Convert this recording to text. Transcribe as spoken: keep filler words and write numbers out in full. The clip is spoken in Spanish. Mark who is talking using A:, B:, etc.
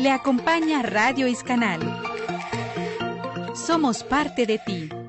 A: Le acompaña Radio Iscanal. Somos parte de ti.